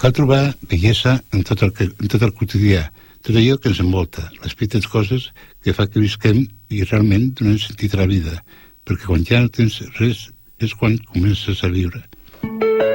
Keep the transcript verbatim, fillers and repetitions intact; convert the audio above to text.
Cal trobar bellesa en tot el, que, en tot el quotidià, tot allò que ens envolta, les petites coses que fa que visquem i realment donem sentit a la vida, perquè quan ja no tens res és quan comences a viure.